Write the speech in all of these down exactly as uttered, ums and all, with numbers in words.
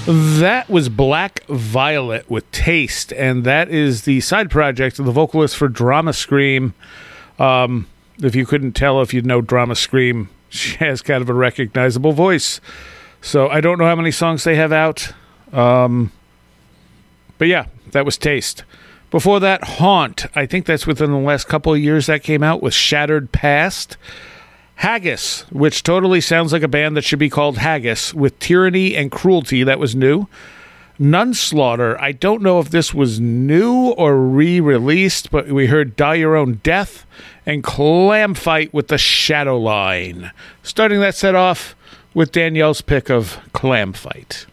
That was Black Violet with Taste, and that is the side project of the vocalist for Drama Scream. Um, if you couldn't tell, if you know Drama Scream, she has kind of a recognizable voice. So I don't know how many songs they have out. Um, but yeah, that was Taste. Before that, Haunt. I think that's within the last couple of years that came out with Shattered Past. Haggis, which totally sounds like a band that should be called Haggis, with Tyranny and Cruelty. That was new. Nunslaughter. I don't know if this was new or re-released, but we heard Die Your Own Death and Clam Fight with the Shadow Line. Starting that set off with Danielle's pick of Clam Fight.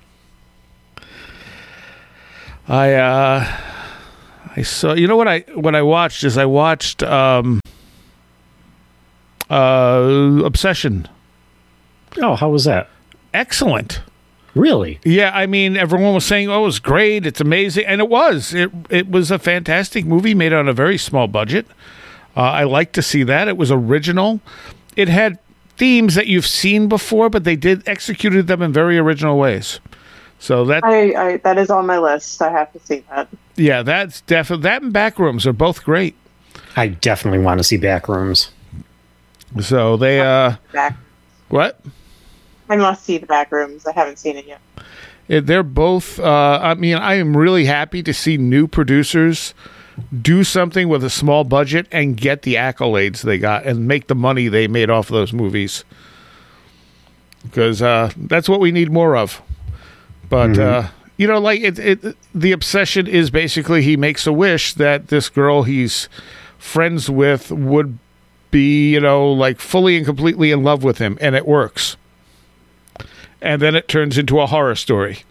I uh, I saw. You know what I what I watched is I watched um, uh, Obsession. Oh, how was that? Excellent. Really? Yeah, I mean, everyone was saying, "Oh, it was great. It's amazing," and it was. It it was a fantastic movie made on a very small budget. Uh, I like to see that. It was original. It had themes that you've seen before, but they did executed them in very original ways. So that I, I that is on my list. I have to see that. Yeah, that's definitely that and Backrooms are both great. I definitely want to see Backrooms. So they uh, Back. What? I must see the Backrooms. I haven't seen it yet. It, they're both. Uh, I mean, I am really happy to see new producers do something with a small budget and get the accolades they got and make the money they made off those movies. Because uh, that's what we need more of. But, mm-hmm. uh, you know, like, it, it, the obsession is basically he makes a wish that this girl he's friends with would be, you know, like, fully and completely in love with him, and it works. And then it turns into a horror story.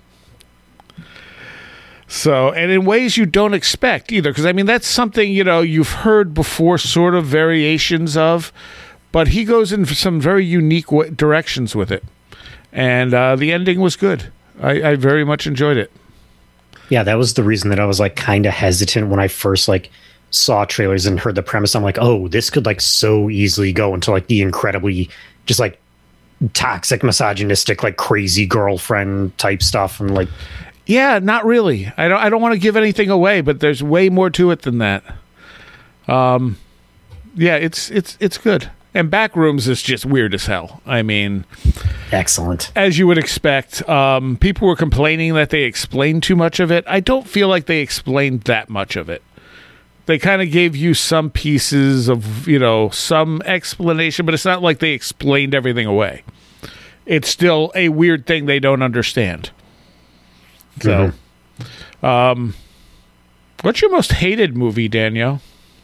So, and in ways you don't expect either, because, I mean, that's something, you know, you've heard before, sort of variations of, but he goes in for some very unique w- directions with it. And uh, the ending was good. I, I very much enjoyed it. Yeah, that was the reason that I was like kind of hesitant when I first like saw trailers and heard the premise. I'm like, oh, this could like so easily go into like the incredibly just like toxic, misogynistic, like crazy girlfriend type stuff, and like, yeah, not really. I don't. I don't want to give anything away, but there's way more to it than that. Um, yeah, it's it's it's good. And Backrooms is just weird as hell. I mean, excellent. As you would expect. Um, people were complaining that they explained too much of it. I don't feel like they explained that much of it. They kind of gave you some pieces of, you know, some explanation, but it's not like they explained everything away. It's still a weird thing they don't understand. So, mm-hmm. um, what's your most hated movie, Danielle?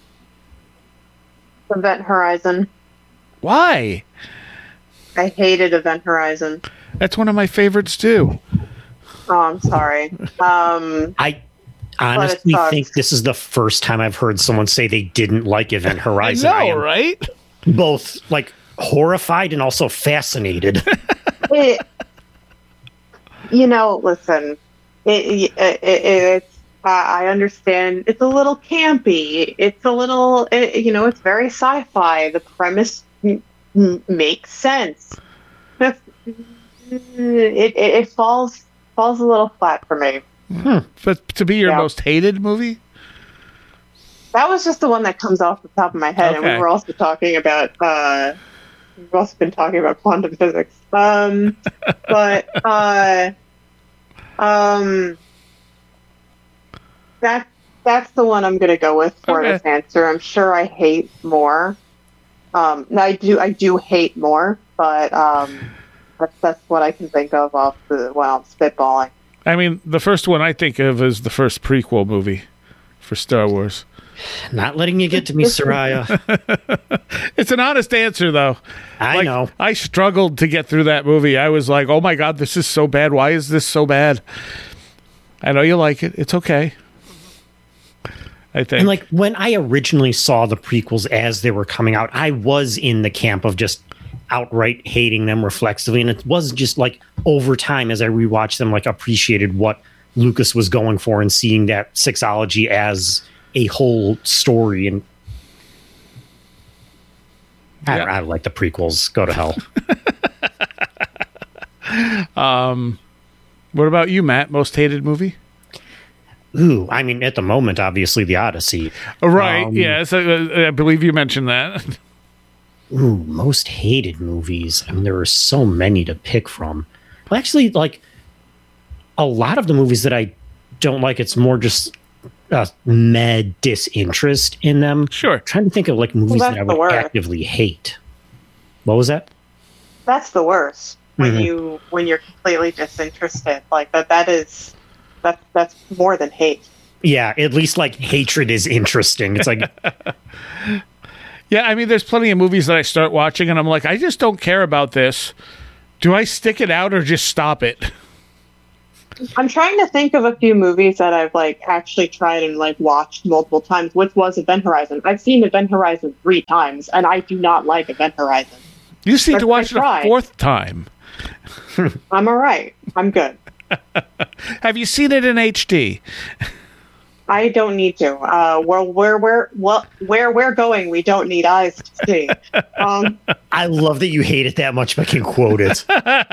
Event Horizon. Why? I hated Event Horizon. That's one of my favorites too. Oh, I'm sorry. Um, I honestly think this is the first time I've heard someone say they didn't like Event Horizon. I know, I am right? Both like horrified and also fascinated. it, you know, listen, it, it, it, it's. I understand it's a little campy. It's a little, it, you know, it's very sci-fi. The premise m- m- makes sense. it, it it falls falls a little flat for me. Hmm. But to be your yeah. most hated movie? That was just the one that comes off the top of my head. Okay. And we were also talking about, uh, we've also been talking about quantum physics. Um, but, uh, um, That that's the one I'm going to go with for okay. this answer. I'm sure I hate more. Um, no, I do I do hate more, but um, that's that's what I can think of off the while I'm spitballing. I mean, the first one I think of is the first prequel movie for Star Wars. Not letting you get to me, Soraya. It's an honest answer, though. I like, know. I struggled to get through that movie. I was like, "Oh my god, this is so bad. Why is this so bad?" I know you like it. It's okay. I think. And like when I originally saw the prequels as they were coming out, I was in the camp of just outright hating them reflexively. And it was just like over time as I rewatched them, like appreciated what Lucas was going for and seeing that sexology as a whole story. And I, yeah. don't, I don't like the prequels. Go to hell. um, What about you, Matt? Most hated movie? Ooh, I mean, at the moment, obviously, The Odyssey. Oh, right. Um, Yes, I, I believe you mentioned that. Ooh, most hated movies. I mean, there are so many to pick from. Well, actually, like, a lot of the movies that I don't like, it's more just uh, mad disinterest in them. Sure. I'm trying to think of, like, movies Well, that I that's the would worst. actively hate. What was that? That's the worst when Mhm. you when you're completely disinterested. Like that. That is that's that's more than hate. Yeah, at least, like, hatred is interesting. It's like, Yeah, I mean, there's plenty of movies that I start watching and I'm like, I just don't care about this. Do I stick it out or just stop it? I'm trying to think of a few movies that I've like actually tried and like watched multiple times, which was Event Horizon. I've seen Event Horizon three times, and I do not like Event Horizon. You just need But to watch I it a tried. fourth time. I'm all right. I'm good. Have you seen it in H D? I don't need to. Uh, where where where well where we're going, we don't need eyes to see. Um, I love that you hate it that much, but can quote it.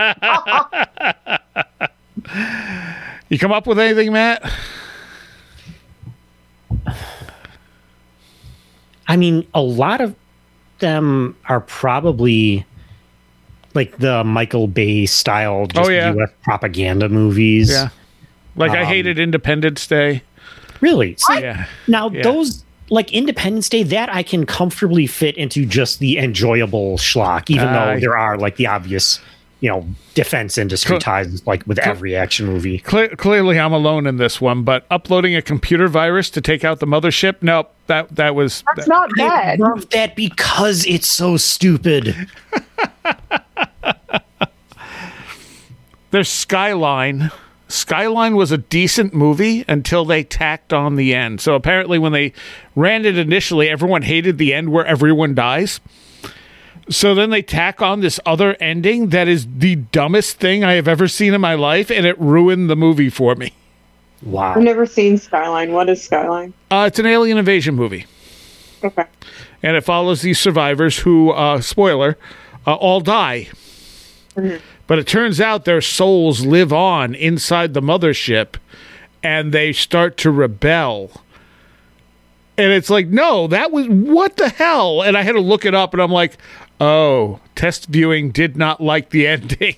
You come up with anything, Matt? I mean, a lot of them are probably like the Michael Bay style, just Oh, yeah. U S propaganda movies. Yeah. Like I Um, hated Independence Day. Really? See, Yeah. now Yeah. those like Independence Day, that I can comfortably fit into just the enjoyable schlock, even Aye. though there are like the obvious, you know, defense industry Co- ties, like with every action movie. Cle- clearly, I'm alone in this one, but uploading a computer virus to take out the mothership, nope, that that was that's not I bad. love that because it's so stupid. There's Skyline. Skyline was a decent movie until they tacked on the end. So apparently, when they ran it initially, everyone hated the end where everyone dies. So then they tack on this other ending that is the dumbest thing I have ever seen in my life, and it ruined the movie for me. Wow. I've never seen Skyline. What is Skyline? Uh, it's an alien invasion movie. Okay. And it follows these survivors who, uh, spoiler, uh, all die. But it turns out their souls live on inside the mothership, and they start to rebel. And it's like, no, that was, what the hell? And I had to look it up, and I'm like, oh, test viewing did not like the ending.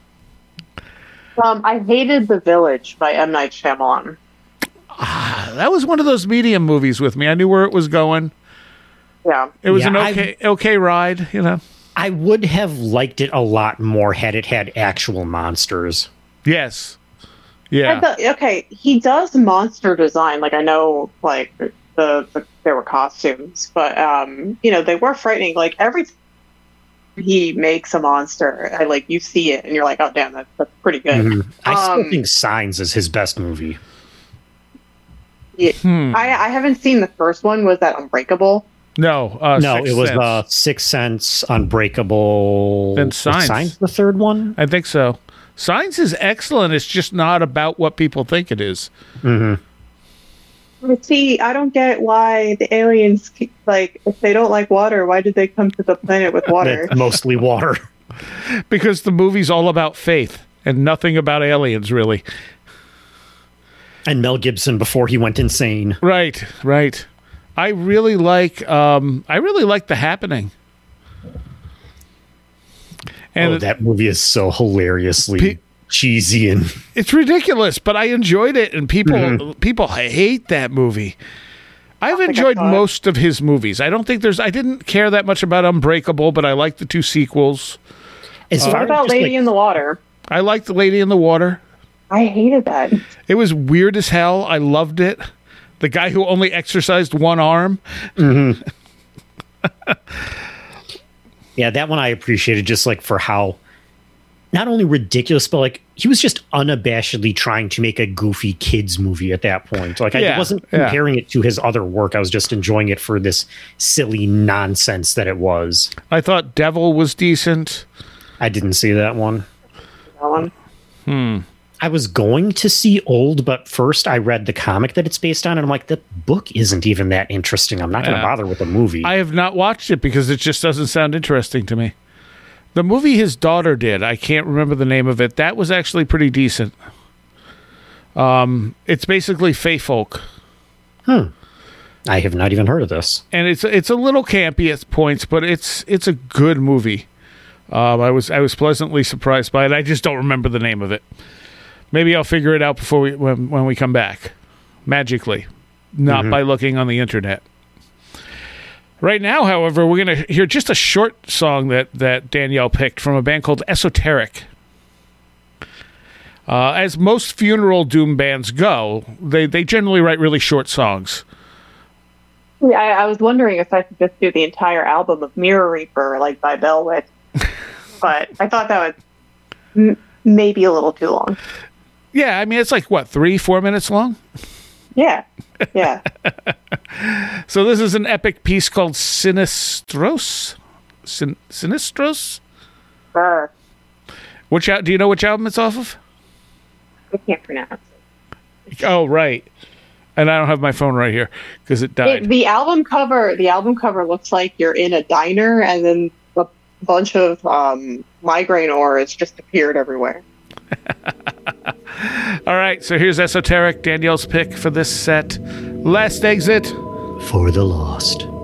Um, I hated The Village by M. Night Shyamalan. That was one of those medium movies with me. I knew where it was going. Yeah. It was Yeah, an I- okay, okay ride, you know. I would have liked it a lot more had it had actual monsters. Yes. I Yeah. thought- okay, he does monster design. Like I know, like the, the there were costumes, but um, you know they were frightening. Like every time he makes a monster, I like you see it and you're like, oh damn, that, that's pretty good. Mhm. I still Um, think Signs is his best movie. Yeah. Hmm. I I haven't seen the first one. Was that Unbreakable? No. Uh, no, Sixth it was Sense. uh, Sixth Sense, Unbreakable, And was Signs. Signs the third one. I think so. Science is excellent. It's just not about what people think it is. Mm-hmm. But see, I don't get why the aliens keep, like if they don't like water, why did they come to the planet with water? It's mostly water. Because the movie's all about faith and nothing about aliens, really. And Mel Gibson before he went insane. Right, right. I really like. Um, I really like The Happening. And oh, that movie is so hilariously Pe- cheesy and it's ridiculous, but I enjoyed it, and people people hate that movie. I've think I enjoyed saw it. most of his movies. I don't think there's. I didn't care that much about Unbreakable, but I liked the two sequels. as What far as about just, Lady like, in the Water? I liked The Lady in the Water. I hated that. It was weird as hell. I loved it. The guy who only exercised one arm. Yeah, that one I appreciated just like for how not only ridiculous, but like he was just unabashedly trying to make a goofy kids movie at that point. Like Yeah, I wasn't yeah. comparing it to his other work. I was just enjoying it for this silly nonsense that it was. I thought Devil was decent. I didn't see that one. That one. I was going to see Old, but first I read the comic that it's based on, and I'm like, the book isn't even that interesting. I'm not going to Yeah. bother with the movie. I have not watched it because it just doesn't sound interesting to me. The movie his daughter did, I can't remember the name of it. That was actually pretty decent. Um, it's basically Fey folk. Hmm. I have not even heard of this. And it's it's a little campy at points, but it's it's a good movie. Um, I was I was pleasantly surprised by it. I just don't remember the name of it. Maybe I'll figure it out before we when, when we come back, magically, not mm-hmm. by looking on the internet. Right now, however, we're going to hear just a short song that that Danielle picked from a band called Esoteric. Uh, as most funeral doom bands go, they they generally write really short songs. Yeah, I, I was wondering if I could just do the entire album of Mirror Reaper, like by Bellwit, but I thought that was m- maybe a little too long. Yeah, I mean it's like what three, four minutes long. Yeah, yeah. So this is an epic piece called Sinistros. Sin- Sinistros. Uh, which al- do you know which album it's off of? I can't pronounce it. Oh, right. And I don't have my phone right here because it died. It, the album cover, the album cover looks like you're in a diner, and then a bunch of um, migraine auras just appeared everywhere. All right, so here's Esoteric, Danielle's pick for this set. Last Exit for the Lost.